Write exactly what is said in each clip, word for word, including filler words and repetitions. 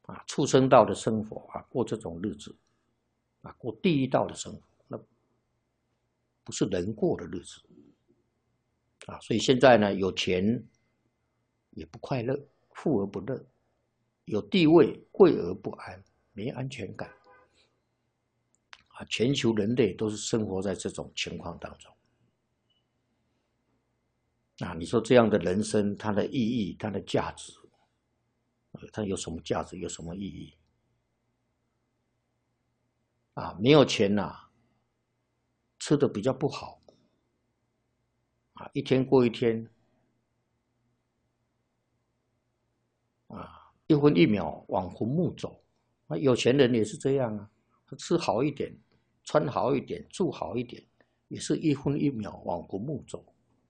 啊，畜生道的生活啊，过这种日子啊，过地狱道的生活，那不是人过的日子啊。所以现在呢，有钱也不快乐，富而不乐；有地位贵而不安，没安全感啊。全球人类都是生活在这种情况当中啊。你说这样的人生，它的意义，它的价值，它有什么价值，有什么意义？啊，没有钱呐、啊，吃的比较不好，啊，一天过一天，啊，一分一秒往坟墓走。那有钱人也是这样啊，他吃好一点，穿好一点，住好一点，也是一分一秒往坟墓走。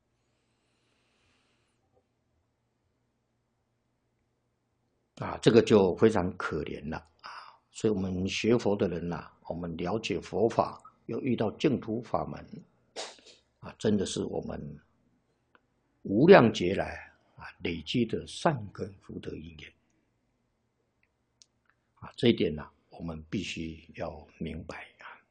啊，这个就非常可怜了啊！所以我们学佛的人呐、啊，我们了解佛法，又遇到净土法门，啊，真的是我们无量劫来啊累积的善根福德因缘啊，这一点呢、啊，我们必须要明白啊。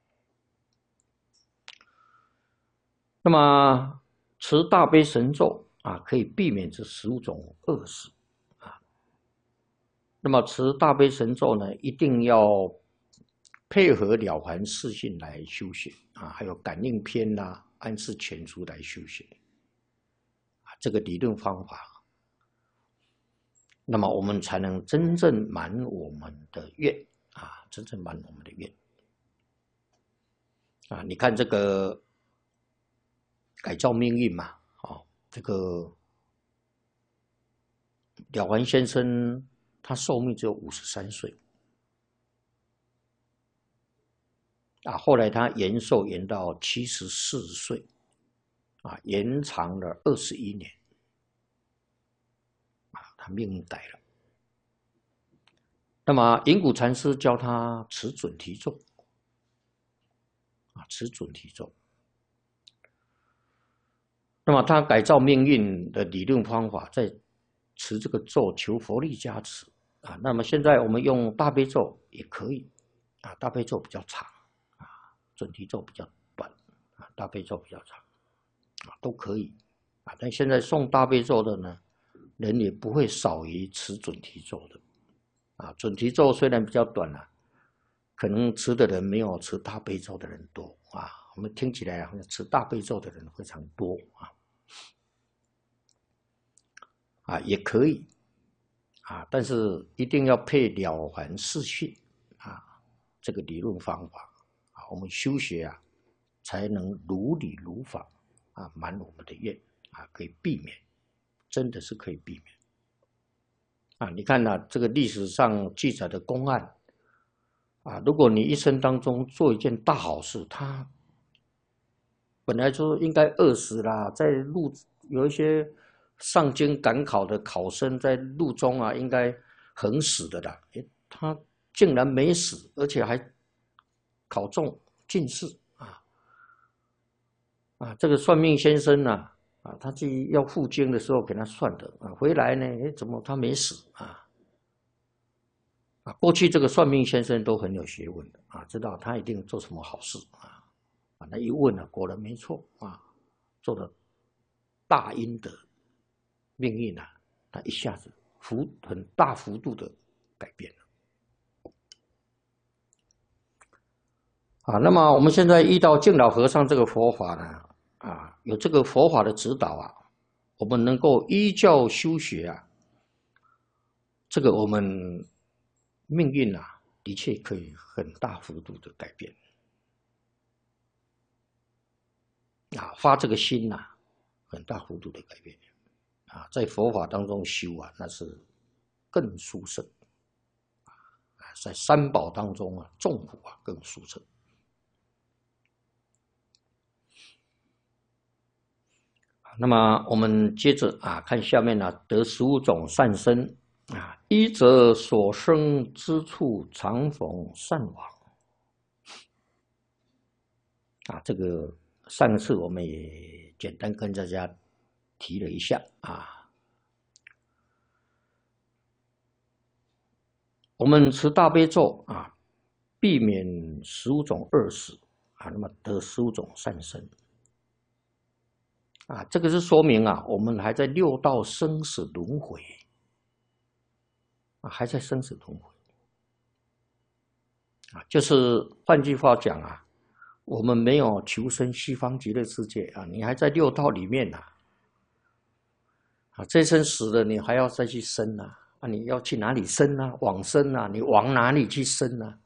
那么持大悲神咒啊，可以避免这十五种恶事。那么持大悲神咒呢，一定要配合了凡四训来修学啊，还有感应篇呐、啊、安世全书来修学啊，这个理论方法，那么我们才能真正满我们的愿啊，真正满我们的愿啊。你看这个改造命运嘛，哦，这个了凡先生他寿命只有五十三岁。啊，后来他延寿延到七十四岁，啊，延长了二十一年，啊，他命运改了。那么银谷禅师教他持准提咒，啊，持准提咒。那么他改造命运的理论方法，在持这个咒求佛力加持，啊，那么现在我们用大悲咒也可以，啊，大悲咒比较长。准提咒比较短，啊，大悲咒比较长，啊，都可以，啊，但现在诵大悲咒的呢，人也不会少于持准提咒的，啊，准提咒虽然比较短啊，可能持的人没有持大悲咒的人多啊，我们听起来好像持大悲咒的人非常多啊，啊，也可以，啊，但是一定要配了凡四训啊，这个理论方法。我们修学啊，才能如理如法啊，满我们的愿啊，可以避免，真的是可以避免啊。你看呢、啊，这个历史上记载的公案啊，如果你一生当中做一件大好事，他本来说应该饿死啦，在路有一些上京赶考的考生在路中啊，应该横死的啦，诶，他竟然没死，而且还考中进士啊啊！这个算命先生呢啊，啊，他去要赴京的时候给他算的啊，回来呢，哎，怎么他没死啊？啊，过去这个算命先生都很有学问的啊，知道他一定做什么好事啊啊！那一问呢、啊，果然没错啊，做了大阴德，命运啊，他一下子幅很大幅度的改变了。啊，那么我们现在遇到净老和尚这个佛法呢，啊，有这个佛法的指导啊，我们能够依教修学啊，这个我们命运啊，的确可以很大幅度的改变。啊，发这个心呐、啊，很大幅度的改变。啊，在佛法当中修啊，那是更殊胜。啊，在三宝当中啊，众苦啊更殊胜。那么我们接着啊看下面呢，得十五种善身啊，一则所生之处常逢善往啊，这个上次我们也简单跟大家提了一下啊。 我们持大悲咒啊，避免十五种恶死啊，那么得十五种善生啊，这个是说明啊，我们还在六道生死轮回啊，还在生死轮回啊，就是换句话讲啊，我们没有求生西方极乐世界啊，你还在六道里面呐、啊。啊，这生死了，你还要再去生啊？啊，你要去哪里生啊？往生啊？你往哪里去生啊？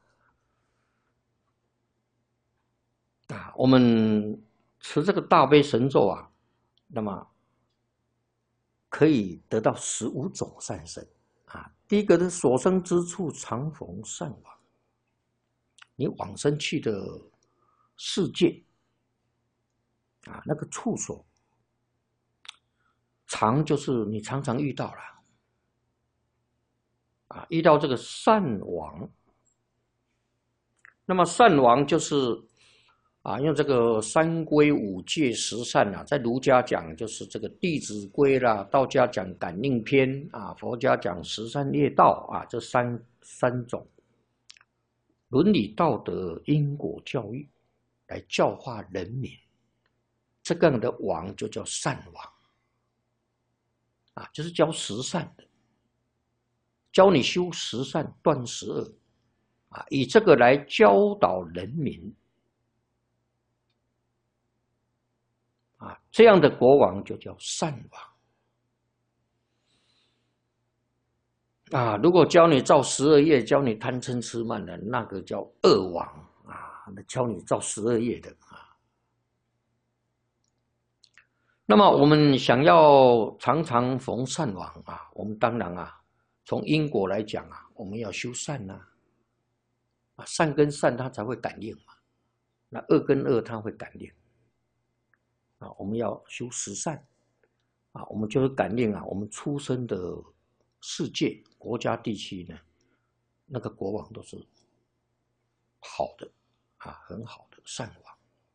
啊，我们持这个大悲神咒啊，那么可以得到十五种善生啊。第一个是所生之处常逢善往，你往生去的世界啊，那个处所。常就是你常常遇到了，啊，遇到这个善王，那么善王就是啊，用这个三规五戒十善啊，在儒家讲就是这个《弟子规》啦，道家讲感应篇啊，佛家讲十善业道啊，这三三种伦理道德因果教育来教化人民，这个样的王就叫善王。啊，就是教十善的，教你修十善，断十恶，啊，以这个来教导人民，啊，这样的国王就叫善王。啊，如果教你造十二业，教你贪嗔痴慢的，那个叫恶王啊，那教你造十二业的啊。那么我们想要常常逢善王啊，我们当然啊，从因果来讲啊，我们要修善呐、啊，啊，善跟善它才会感应嘛，那恶跟恶它会感应啊，我们要修十善啊，我们就是感应啊，我们出生的世界国家地区呢，那个国王都是好的啊，很好的善王。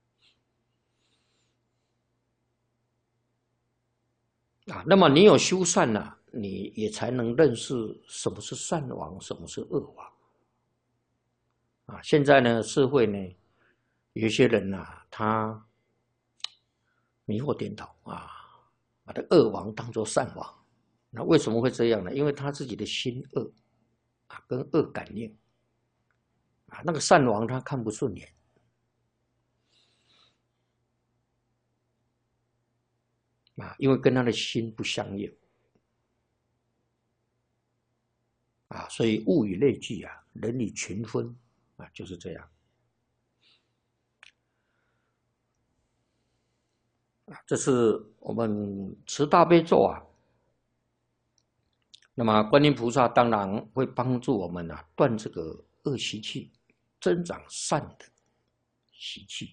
啊，那么你有修善了、啊，你也才能认识什么是善王，什么是恶王。啊，现在呢，社会呢，有一些人呐、啊，他迷惑颠倒啊，把这恶王当作善王。那为什么会这样呢？因为他自己的心恶啊，跟恶感应啊，那个善王他看不顺眼。啊，因为跟他的心不相应，啊，所以物以类聚啊，人以群分啊，就是这样。啊，这是我们持大悲咒啊。那么观音菩萨当然会帮助我们啊，断这个恶习气，增长善的习气。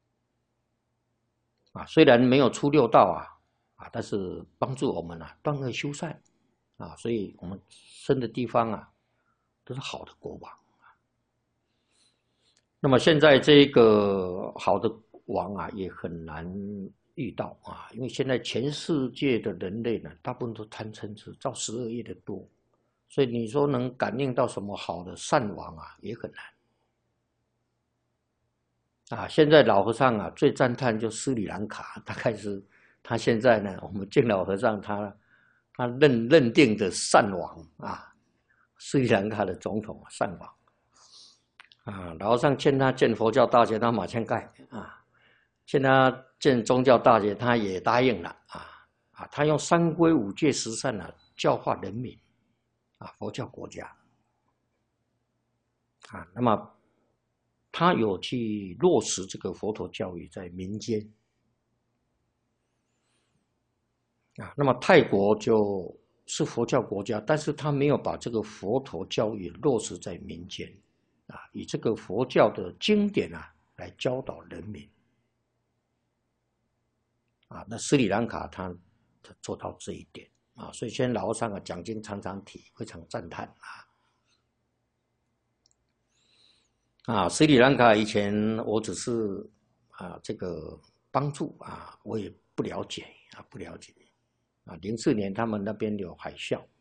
啊，虽然没有出六道啊。啊，但是帮助我们啊断恶修善啊，所以我们生的地方啊都是好的国王。那么现在这个好的王啊也很难遇到啊，因为现在全世界的人类呢，大部分都贪嗔痴，造十恶业的多，所以你说能感应到什么好的善王啊，也很难。啊，现在老和尚啊最赞叹就斯里兰卡，大概是。他现在呢，我们敬老和尚他他认认定的善王啊，斯里兰卡的总统善王啊，老和尚劝他建佛教大学，他马上盖啊；劝他建宗教大学，他也答应了啊啊，他用三规五戒十善啊教化人民啊，佛教国家啊，那么他有去落实这个佛陀教育在民间。啊，那么泰国就是佛教国家，但是他没有把这个佛陀教育落实在民间，啊，以这个佛教的经典啊来教导人民，啊，那斯里兰卡他做到这一点啊，所以现在老和尚啊讲经常常提，非常赞叹啊，啊，斯里兰卡以前我只是啊这个帮助啊，我也不了解啊，不了解。啊，零四年他们那边有海啸